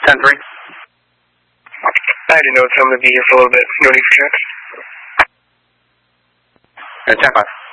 10-3. I didn't know it's going to be here for a little bit. No need for checks. 10-5.